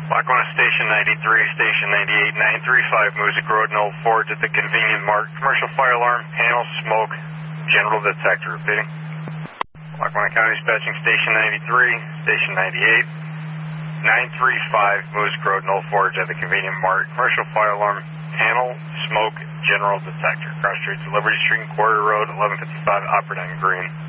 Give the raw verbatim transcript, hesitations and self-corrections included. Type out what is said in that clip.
Lackawanna Station ninety-three, Station ninety-eight, nine three five Music Road, no Ford at the Convenient Mart. Commercial fire alarm, panel, smoke, general detector. Repeating. Lackawanna County Dispatching Station ninety-three, Station ninety-eight, nine three five Music Road, no Ford at the Convenient Mart. Commercial fire alarm, panel, smoke, general detector. Cross Streets, Liberty Street and Quarter Road, eleven fifty-five Operdine Green.